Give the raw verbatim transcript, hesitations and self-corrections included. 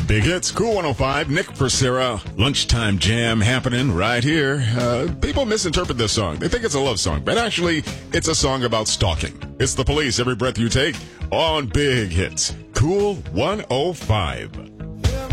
Big Hits, Cool one oh five, Nick Purcera, lunchtime jam happening right here. Uh, people misinterpret this song. They think it's a love song, but actually, it's a song about stalking. It's The Police, Every Breath You Take, on Big Hits, Cool one oh five.